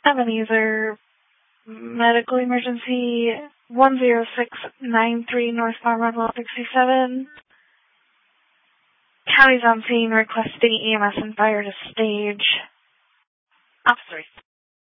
Ebenezer, medical emergency 10693 North Farm Road 67. County's on scene requesting EMS and fire to stage. Officers.